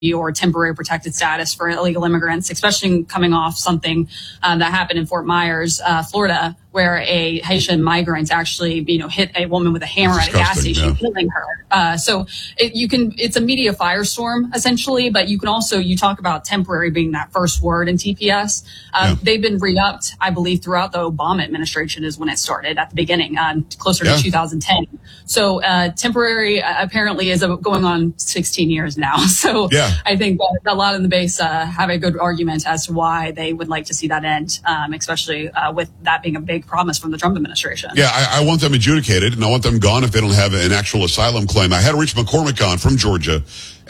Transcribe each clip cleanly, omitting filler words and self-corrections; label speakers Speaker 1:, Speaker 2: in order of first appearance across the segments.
Speaker 1: or temporary protected status for illegal immigrants, especially coming off something that happened in Fort Myers, Florida, where a Haitian migrant actually, hit a woman with a hammer at a gas station, killing her. So it's a media firestorm essentially, but you can also, you talk about temporary being that first word in TPS. They've been re-upped, I believe, throughout the Obama administration is when it started at the beginning, closer to 2010. So temporary apparently is going on 16 years now. So I think a lot of the base have a good argument as to why they would like to see that end, especially with that being a big promise from the Trump administration.
Speaker 2: Yeah, I want them adjudicated, and I want them gone if they don't have an actual asylum claim. I had Rich McCormick on from Georgia,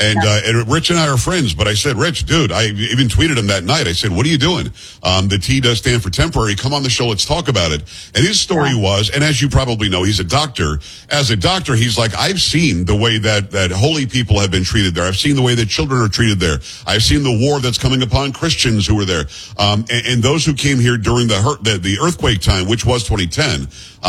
Speaker 2: and Rich and I are friends, but I said, Rich, dude, I even tweeted him that night. I said, what are you doing? The T does stand for temporary. Come on the show. Let's talk about it. And his story was, and as you probably know, he's a doctor. As a doctor, he's like, I've seen the way that holy people have been treated there. I've seen the way that children are treated there. I've seen the war that's coming upon Christians who were there. And those who came here during the earthquake time, which was 2010,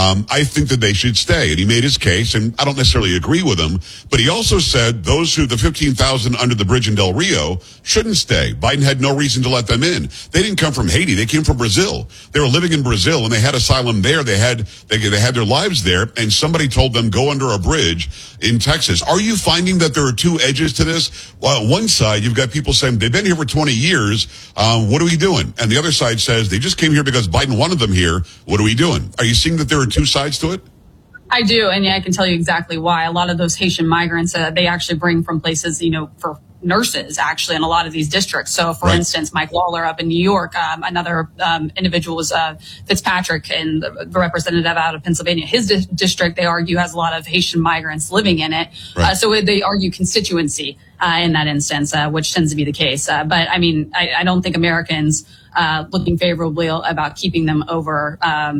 Speaker 2: I think that they should stay. And he made his case, and I don't necessarily agree with him, but he also said the 15,000 under the bridge in Del Rio shouldn't stay. Biden had no reason to let them in. They didn't come from Haiti. They came from Brazil. They were living in Brazil, and they had asylum there. They had their lives there, and somebody told them, go under a bridge in Texas. Are you finding that there are two edges to this? Well, one side, you've got people saying, they've been here for 20 years. What are we doing? And the other side says, they just came here because Biden wanted them here. What are we doing? Are you seeing that there are two sides to it?
Speaker 1: I do, and I can tell you exactly why. A lot of those Haitian migrants, they actually bring from places, for nurses, actually, in a lot of these districts. So, for instance, Mike Lawler up in New York, another individual was Fitzpatrick, and the representative out of Pennsylvania. His district, they argue, has a lot of Haitian migrants living in it. So they argue constituency in that instance, which tends to be the case. But, I don't think Americans looking favorably about keeping them over,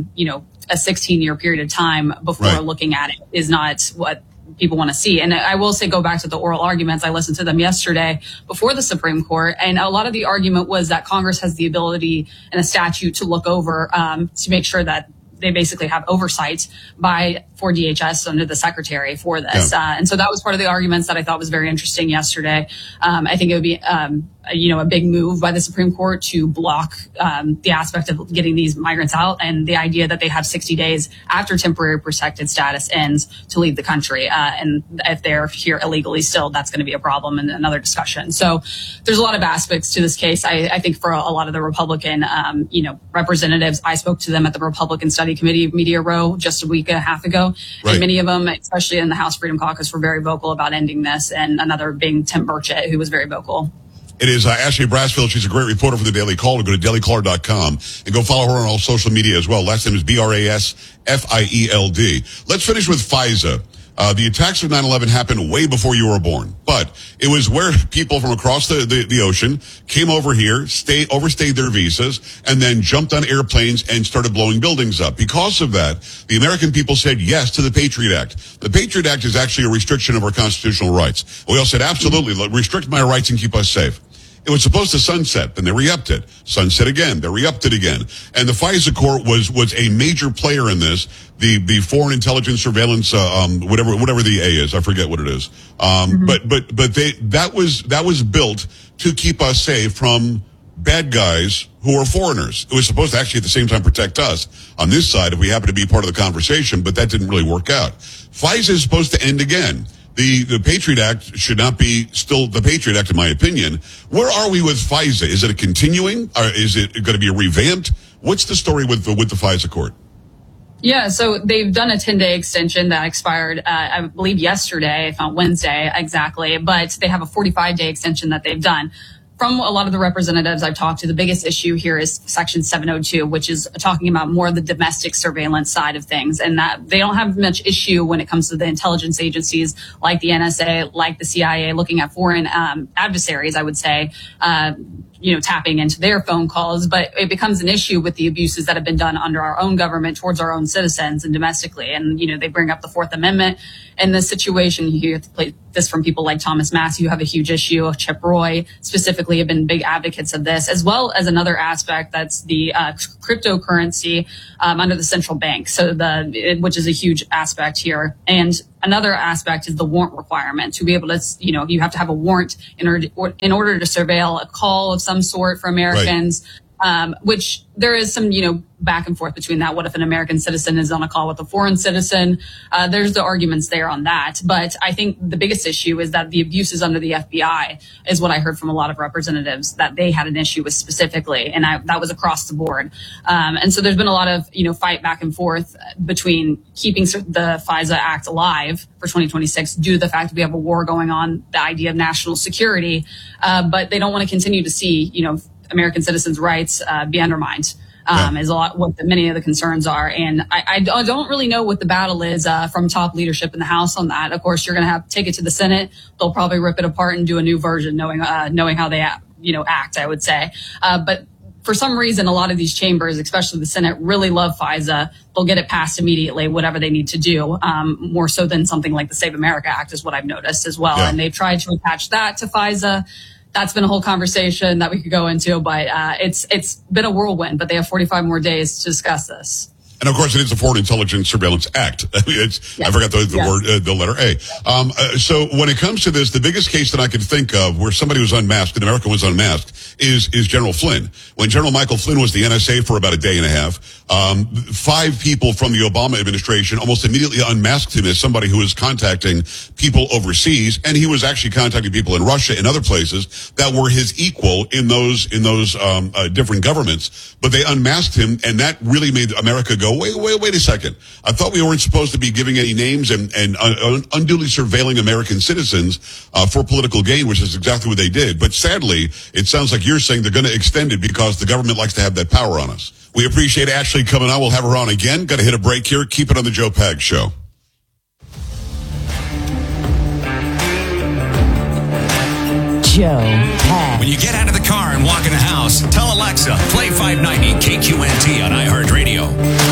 Speaker 1: a 16-year period of time before looking at it is not what people want to see. And I will say, go back to the oral arguments. I listened to them yesterday before the Supreme Court. And a lot of the argument was that Congress has the ability in a statute to look over, to make sure that they basically have oversight for DHS under the secretary for this. And so that was part of the arguments that I thought was very interesting yesterday. I think it would be, a big move by the Supreme Court to block the aspect of getting these migrants out, and the idea that they have 60 days after temporary protected status ends to leave the country. And if they're here illegally still, that's going to be a problem and another discussion. So there's a lot of aspects to this case. I think for a lot of the Republican, representatives, I spoke to them at the Republican Study Committee Media Row just a week and a half ago. And many of them, especially in the House Freedom Caucus, were very vocal about ending this, and another being Tim Burchett, who was very vocal.
Speaker 2: It is Ashley Brassfield. She's a great reporter for the Daily Caller. Go to dailycaller.com and go follow her on all social media as well. Last name is Brasfield. Let's finish with FISA. The attacks of 9/11 happened way before you were born, but it was where people from across the ocean came over here, overstayed their visas, and then jumped on airplanes and started blowing buildings up. Because of that, the American people said yes to the Patriot Act. The Patriot Act is actually a restriction of our constitutional rights. We all said, absolutely, restrict my rights and keep us safe. It was supposed to sunset, then they re-upped it. Sunset again, they re-upped it again. And the FISA court was a major player in this. The foreign intelligence surveillance, whatever the A is, I forget what it is. But that was built to keep us safe from bad guys who are foreigners. It was supposed to actually at the same time protect us on this side if we happen to be part of the conversation, but that didn't really work out. FISA is supposed to end again. The Patriot Act should not be still the Patriot Act, in my opinion. Where are we with FISA? Is it a continuing, or is it going to be revamped? What's the story with the FISA court?
Speaker 1: Yeah, so they've done a 10-day extension that expired, I believe, yesterday, if not Wednesday exactly, but they have a 45-day extension that they've done. From a lot of the representatives I've talked to, the biggest issue here is Section 702, which is talking about more of the domestic surveillance side of things, and that they don't have much issue when it comes to the intelligence agencies like the NSA, like the CIA, looking at foreign adversaries, I would say, tapping into their phone calls. But it becomes an issue with the abuses that have been done under our own government towards our own citizens and domestically. And, they bring up the Fourth Amendment. In this situation, you have to this from people like Thomas Massie, who have a huge issue. Chip Roy specifically have been big advocates of this, as well as another aspect that's the cryptocurrency under the central bank. So which is a huge aspect here. And another aspect is the warrant requirement to be able to, you have to have a warrant in order to surveil a call of some sort for Americans. Right. Which there is some, back and forth between that. What if an American citizen is on a call with a foreign citizen? There's the arguments there on that. But I think the biggest issue is that the abuses under the FBI is what I heard from a lot of representatives that they had an issue with specifically. And that was across the board. And so there's been a lot of, fight back and forth between keeping the FISA Act alive for 2026 due to the fact that we have a war going on, the idea of national security. But they don't want to continue to see, American citizens' rights be undermined. Is a lot what many of the concerns are. And I don't really know what the battle is from top leadership in the House on that. Of course, you're going to have to take it to the Senate. They'll probably rip it apart and do a new version, knowing how they act, I would say. But for some reason, a lot of these chambers, especially the Senate, really love FISA. They'll get it passed immediately, whatever they need to do, more so than something like the Save America Act is what I've noticed as well. Yeah. And they've tried to attach that to FISA. That's been a whole conversation that we could go into, but it's been a whirlwind. But they have 45 more days to discuss this.
Speaker 2: And of course, it is the Foreign Intelligence Surveillance Act. I forgot the word, the letter A. So when it comes to this, the biggest case that I could think of where somebody was unmasked, an American was unmasked, is General Flynn. When General Michael Flynn was the NSA for about a day and a half, 5 people from the Obama administration almost immediately unmasked him as somebody who was contacting people overseas, and he was actually contacting people in Russia and other places that were his equal in those different governments. But they unmasked him, and that really made America go, wait a second. I thought we weren't supposed to be giving any names and unduly surveilling American citizens for political gain, which is exactly what they did. But sadly, it sounds like you're saying they're going to extend it because the government likes to have that power on us. We appreciate Ashley coming on. We'll have her on again. Got to hit a break here. Keep it on the Joe Pags Show.
Speaker 3: Joe Pags.
Speaker 4: When you get out of the car and walk in the house, tell Alexa, play 590 KQNT on iHeartRadio.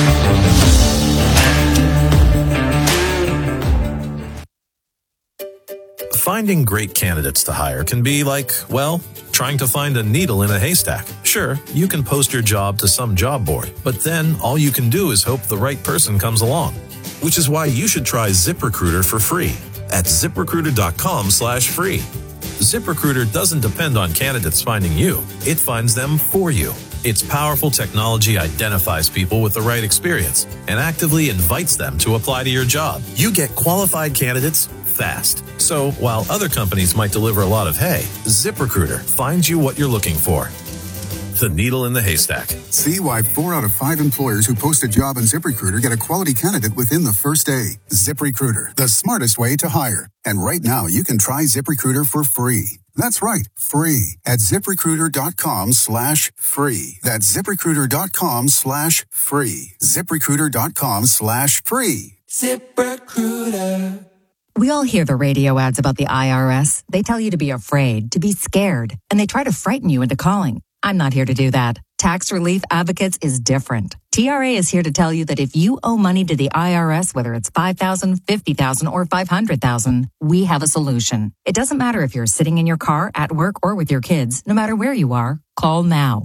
Speaker 5: Finding great candidates to hire can be like, well, trying to find a needle in a haystack. Sure, you can post your job to some job board, but then all you can do is hope the right person comes along. Which is why you should try ZipRecruiter for free at ZipRecruiter.com/free. ZipRecruiter doesn't depend on candidates finding you. It finds them for you. Its powerful technology identifies people with the right experience and actively invites them to apply to your job. You get qualified candidates fast. So while other companies might deliver a lot of hay, ZipRecruiter finds you what you're looking for. The needle in the haystack.
Speaker 6: See why 4 out of 5 employers who post a job on ZipRecruiter get a quality candidate within the first day. ZipRecruiter, the smartest way to hire. And right now, you can try ZipRecruiter for free. That's right, free at ZipRecruiter.com/free. That's ZipRecruiter.com/free. ZipRecruiter.com/free.
Speaker 3: ZipRecruiter. We all hear the radio ads about the IRS. They tell you to be afraid, to be scared, and they try to frighten you into calling. I'm not here to do that. Tax Relief Advocates is different. TRA is here to tell you that if you owe money to the IRS, whether it's $5,000, $50,000, or $500,000, we have a solution. It doesn't matter if you're sitting in your car, at work, or with your kids. No matter where you are, call now.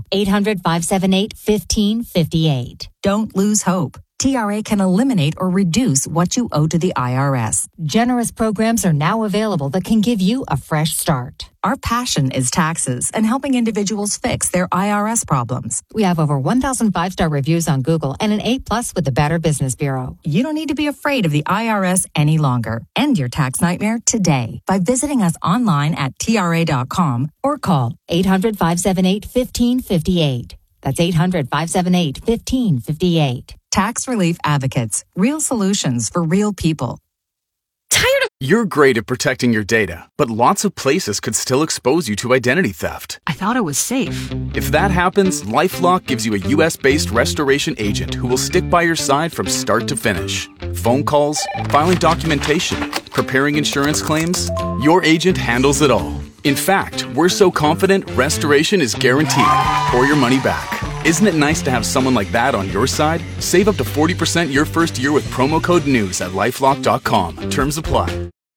Speaker 7: 800-578-1558.
Speaker 3: Don't lose hope. TRA can eliminate or reduce what you owe to the IRS.
Speaker 7: Generous programs are now available that can give you a fresh start.
Speaker 3: Our passion is taxes and helping individuals fix their IRS problems.
Speaker 7: We have over 1,000 5-star reviews on Google and an A+ with the Better Business Bureau.
Speaker 3: You don't need to be afraid of the IRS any longer. End your tax nightmare today by visiting us online at TRA.com or call
Speaker 7: 800-578-1558. That's 800-578-1558.
Speaker 3: Tax Relief Advocates. Real solutions for real people.
Speaker 8: You're great at protecting your data, but lots of places could still expose you to identity theft.
Speaker 9: I thought it was safe.
Speaker 8: If that happens, LifeLock gives you a U.S.-based restoration agent who will stick by your side from start to finish. Phone calls, filing documentation, preparing insurance claims, your agent handles it all. In fact, we're so confident restoration is guaranteed or your money back. Isn't it nice to have someone like that on your side? Save up to 40% your first year with promo code NEWS at LifeLock.com. Terms apply.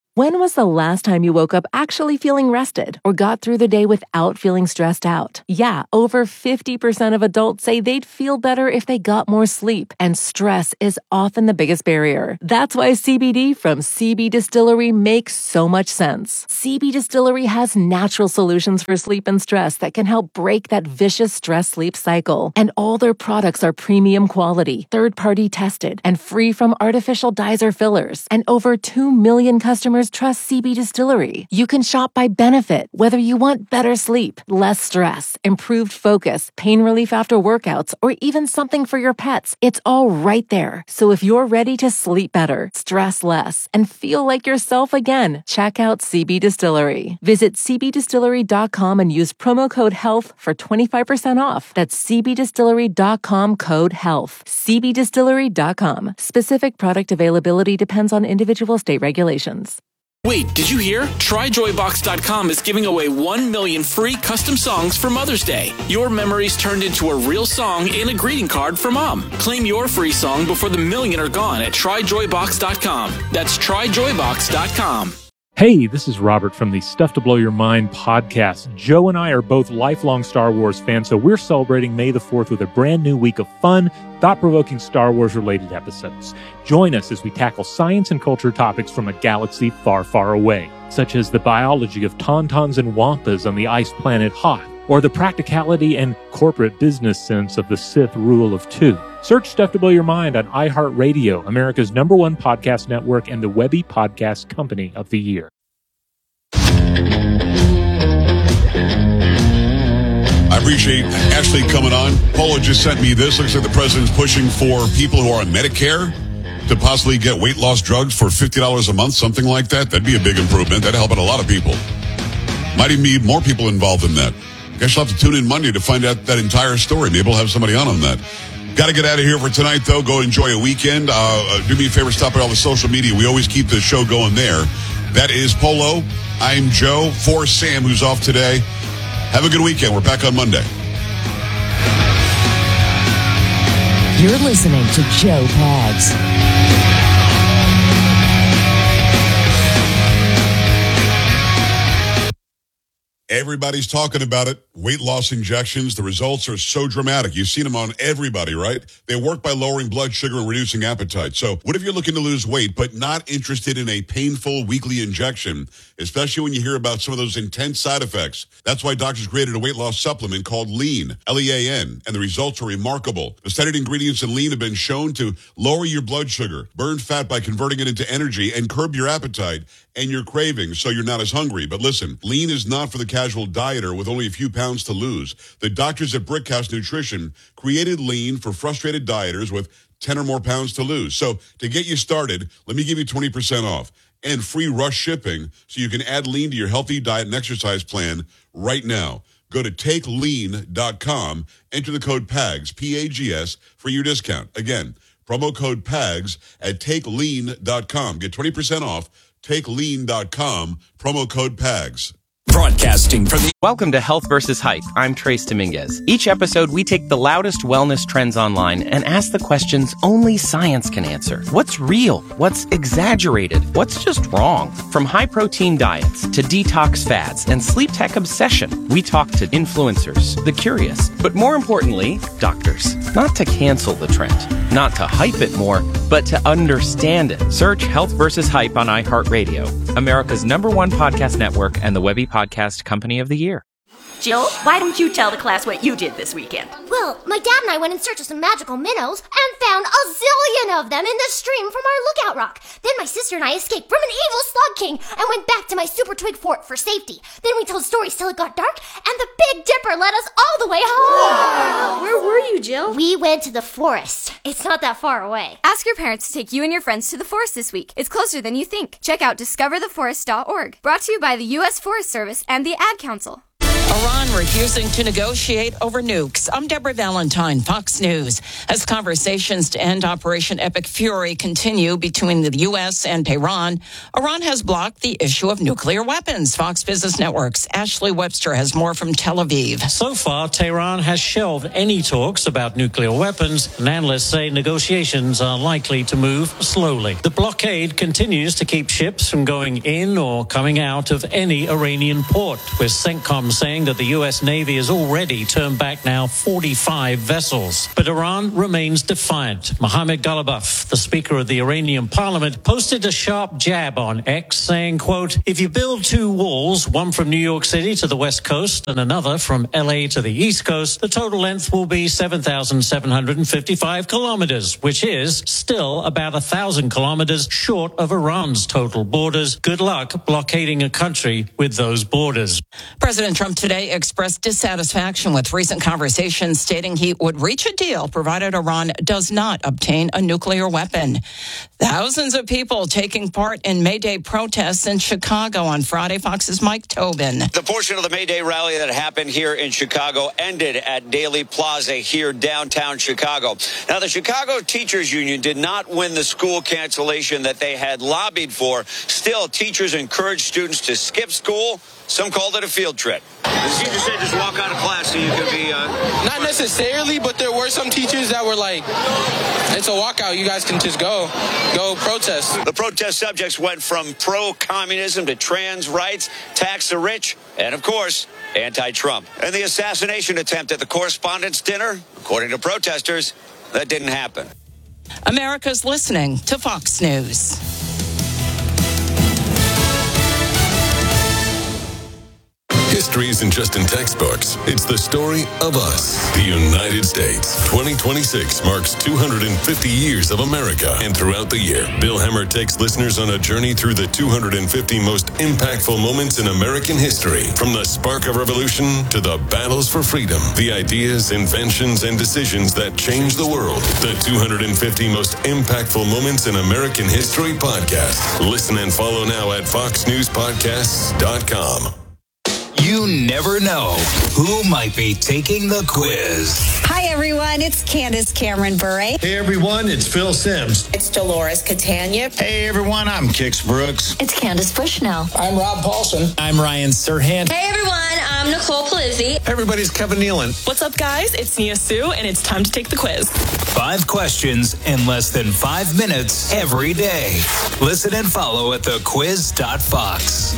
Speaker 9: When was the last time you woke up actually feeling rested or got through the day without feeling stressed out? Yeah, over 50% of adults say they'd feel better if they got more sleep, and stress is often the biggest barrier. That's why CBD from CB Distillery makes so much sense. CB Distillery has natural solutions for sleep and stress that can help break that vicious stress-sleep cycle. And all their products are premium quality, third-party tested, and free from artificial dyes or fillers. And over 2 million customers trust CB Distillery. You can shop by benefit, whether you want better sleep, less stress, improved focus, pain relief after workouts, or even something for your pets. It's all right there. So if you're ready to sleep better, stress less, and feel like yourself again, check out CB Distillery. Visit cbdistillery.com and use promo code HEALTH for 25% off. That's cbdistillery.com, code HEALTH. cbdistillery.com. Specific product availability depends on individual state regulations.
Speaker 10: Wait, did you hear? TryJoyBox.com is giving away 1 million free custom songs for Mother's Day. Your memories turned into a real song in a greeting card for Mom. Claim your free song before the million are gone at TryJoyBox.com. That's TryJoyBox.com.
Speaker 11: Hey, this is Robert from the Stuff to Blow Your Mind podcast. Joe and I are both lifelong Star Wars fans, so we're celebrating May the 4th with a brand new week of fun, thought-provoking Star Wars-related episodes. Join us as we tackle science and culture topics from a galaxy far, far away, such as the biology of tauntauns and wampas on the ice planet Hoth, or the practicality and corporate business sense of the Sith rule of two. Search Stuff to Blow Your Mind on iHeartRadio, America's #1 podcast network and the Webby Podcast Company of the Year.
Speaker 2: I appreciate Ashley coming on. Polo just sent me this. Looks like the president's pushing for people who are on Medicare to possibly get weight loss drugs for $50 a month, something like that. That'd be a big improvement. That'd help out a lot of people. Might even be more people involved in that. Guess you'll have to tune in Monday to find out that entire story. Maybe we'll have somebody on that. Got to get out of here for tonight, though. Go enjoy a weekend. Do me a favor, stop at all the social media. We always keep the show going there. That is Polo. I'm Joe. For Sam, who's off today. Have a good weekend. We're back on Monday.
Speaker 12: You're listening to Joe Pags.
Speaker 2: Everybody's talking about it. Weight loss injections. The results are so dramatic. You've seen them on everybody, right? They work by lowering blood sugar and reducing appetite. So what if you're looking to lose weight but not interested in a painful weekly injection, especially when you hear about some of those intense side effects? That's why doctors created a weight loss supplement called Lean, L-E-A-N, and the results are remarkable. The studied ingredients in Lean have been shown to lower your blood sugar, burn fat by converting it into energy, and curb your appetite and your cravings so you're not as hungry. But listen, Lean is not for the casual dieter with only a few pounds to lose. The doctors at Brickhouse Nutrition created Lean for frustrated dieters with 10 or more pounds to lose. So to get you started, let me give you 20% off and free rush shipping so you can add Lean to your healthy diet and exercise plan right now. Go to takelean.com, enter the code PAGS, P-A-G-S, for your discount. Again, promo code PAGS at takelean.com. Get 20% off. TakeLean.com, promo code PAGS.
Speaker 10: Broadcasting from the...
Speaker 13: Welcome to Health versus Hype. I'm Trace Dominguez. Each episode, we take the loudest wellness trends online and ask the questions only science can answer. What's real? What's exaggerated? What's just wrong? From high-protein diets to detox fads and sleep tech obsession, we talk to influencers, the curious, but more importantly, doctors. Not to cancel the trend, not to hype it more, but to understand it. Search Health versus Hype on iHeartRadio, America's #1 podcast network and the Webby Podcast Company of the Year.
Speaker 14: Jill, why don't you tell the class what you did this weekend?
Speaker 15: Well, my dad and I went in search of some magical minnows and found a zillion of them in the stream from our lookout rock. Then my sister and I escaped from an evil slug king and went back to my super twig fort for safety. Then we told stories till it got dark, and the Big Dipper led us all the way home.
Speaker 16: Wow. Where were you, Jill?
Speaker 15: We went to the forest. It's not that far away.
Speaker 17: Ask your parents to take you and your friends to the forest this week. It's closer than you think. Check out discovertheforest.org. Brought to you by the U.S. Forest Service and the Ad Council.
Speaker 18: Iran refusing to negotiate over nukes. I'm Deborah Valentine, Fox News. As conversations to end Operation Epic Fury continue between the U.S. and Tehran, Iran has blocked the issue of nuclear weapons. Fox Business Network's Ashley Webster has more from Tel Aviv.
Speaker 19: So far, Tehran has shelved any talks about nuclear weapons, and analysts say negotiations are likely to move slowly. The blockade continues to keep ships from going in or coming out of any Iranian port, with CENTCOM saying that the U.S. Navy has already turned back now 45 vessels. But Iran remains defiant. Mohammad Ghalibaf, the Speaker of the Iranian Parliament, posted a sharp jab on X, saying, quote, if you build two walls, one from New York City to the West Coast and another from L.A. to the East Coast, the total length will be 7,755 kilometers, which is still about 1,000 kilometers short of Iran's total borders. Good luck blockading a country with those borders.
Speaker 18: President Trump today expressed dissatisfaction with recent conversations, stating he would reach a deal provided Iran does not obtain a nuclear weapon. Thousands of people taking part in May Day protests in Chicago on Friday. Fox's Mike Tobin.
Speaker 20: The portion of the May Day rally that happened here in Chicago ended at Daley Plaza here downtown Chicago. Now, the Chicago Teachers Union did not win the school cancellation that they had lobbied for. Still, teachers encouraged students to skip school. Some called it a field trip. The teacher said just walk out of class so you could be...
Speaker 21: Not necessarily, but there were some teachers that were like, it's a walkout. You guys can just go protest.
Speaker 20: The protest subjects went from pro-communism to trans rights, tax the rich, and, of course, anti-Trump. And the assassination attempt at the Correspondents' Dinner, according to protesters, that didn't happen.
Speaker 18: America's listening to Fox News.
Speaker 22: History isn't just in textbooks. It's the story of us, the United States. 2026 marks 250 years of America. And throughout the year, Bill Hemmer takes listeners on a journey through the 250 most impactful moments in American history. From the spark of revolution to the battles for freedom, the ideas, inventions, and decisions that changed the world. The 250 most impactful moments in American history podcast. Listen and follow now at foxnewspodcasts.com.
Speaker 23: You never know who might be taking the quiz.
Speaker 24: Hi, everyone. It's Candace Cameron Bure.
Speaker 25: Hey, everyone. It's Phil Sims.
Speaker 24: It's Dolores Catania.
Speaker 23: Hey, everyone. I'm Kix Brooks.
Speaker 24: It's Candace Bushnell.
Speaker 25: I'm Rob Paulson.
Speaker 23: I'm Ryan Serhant.
Speaker 26: Hey, everyone. I'm Nicole Palizzi.
Speaker 25: Everybody's Kevin Nealon.
Speaker 26: What's up, guys? It's Nia Sue, and it's time to take the quiz.
Speaker 23: 5 questions in less than 5 minutes every day. Listen and follow at thequiz.fox.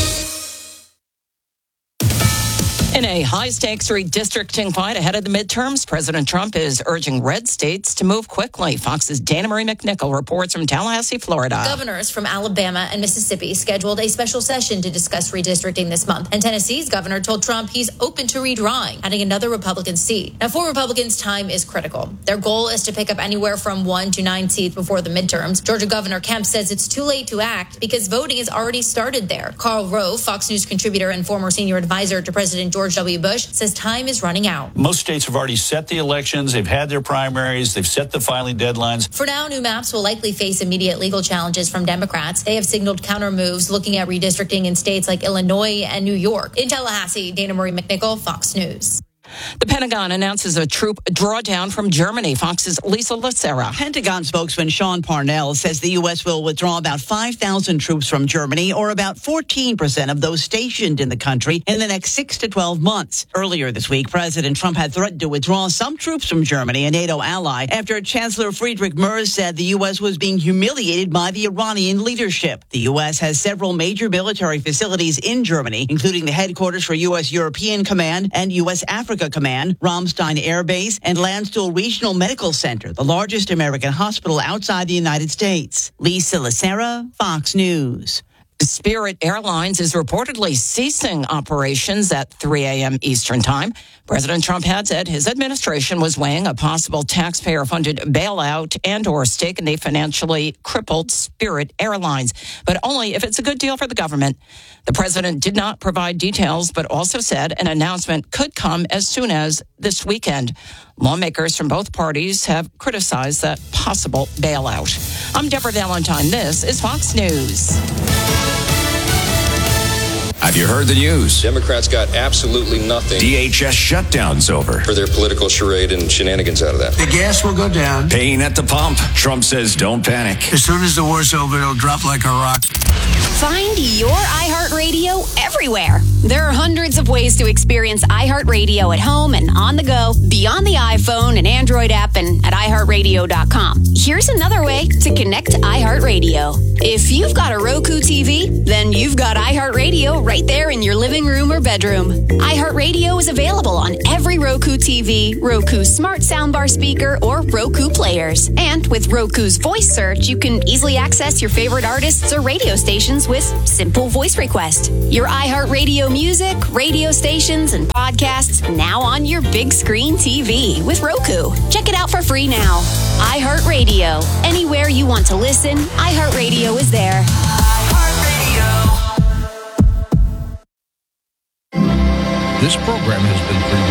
Speaker 18: In a high-stakes redistricting fight ahead of the midterms, President Trump is urging red states to move quickly. Fox's Dana Marie McNichol reports from Tallahassee, Florida.
Speaker 27: Governors from Alabama and Mississippi scheduled a special session to discuss redistricting this month. And Tennessee's governor told Trump he's open to redrawing, adding another Republican seat. Now, for Republicans, time is critical. Their goal is to pick up anywhere from 1 to 9 seats before the midterms. Georgia Governor Kemp says it's too late to act because voting has already started there. Karl Rove, Fox News contributor and former senior advisor to President George W. Bush, says time is running out.
Speaker 28: Most states have already set the elections. They've had their primaries. They've set the filing deadlines.
Speaker 27: For now, new maps will likely face immediate legal challenges from Democrats. They have signaled counter moves looking at redistricting in states like Illinois and New York. In Tallahassee, Dana Marie McNichol, Fox News.
Speaker 18: The Pentagon announces a troop drawdown from Germany. Fox's Lisa Lacera.
Speaker 29: Pentagon spokesman Sean Parnell says the U.S. will withdraw about 5,000 troops from Germany, or about 14% of those stationed in the country in the next 6 to 12 months. Earlier this week, President Trump had threatened to withdraw some troops from Germany, a NATO ally, after Chancellor Friedrich Merz said the U.S. was being humiliated by the Iranian leadership. The U.S. has several major military facilities in Germany, including the headquarters for U.S. European Command and U.S. Africa Command, Ramstein Air Base, and Landstuhl Regional Medical Center, the largest American hospital outside the United States. Lisa Lacera, Fox News.
Speaker 18: Spirit Airlines is reportedly ceasing operations at 3 a.m. Eastern Time. President Trump had said his administration was weighing a possible taxpayer-funded bailout and or stake in the financially crippled Spirit Airlines, but only if it's a good deal for the government. The president did not provide details, but also said an announcement could come as soon as this weekend. Lawmakers from both parties have criticized that possible bailout. I'm Deborah Valentine. This is Fox News.
Speaker 1: Have you heard the news?
Speaker 3: Democrats got absolutely nothing.
Speaker 1: DHS shutdown's over.
Speaker 3: For their political charade and shenanigans out of that.
Speaker 25: The gas will go down.
Speaker 1: Pain at the pump. Trump says don't panic.
Speaker 25: As soon as the war's over, it'll drop like a rock.
Speaker 24: Find your iHeartRadio everywhere. There are hundreds of ways to experience iHeartRadio at home and on the go, beyond the iPhone and Android app and at iHeartRadio.com. Here's another way to connect to iHeartRadio. If you've got a Roku TV, then you've got iHeartRadio right there in your living room or bedroom. iHeartRadio is available on every Roku TV, Roku smart soundbar speaker, or Roku players. And with Roku's voice search, you can easily access your favorite artists or radio stations with simple voice request. Your iHeartRadio music, radio stations, and podcasts now on your big screen TV with Roku. Check it out for free now. iHeartRadio. Anywhere you want to listen, iHeartRadio is there.
Speaker 4: This program has been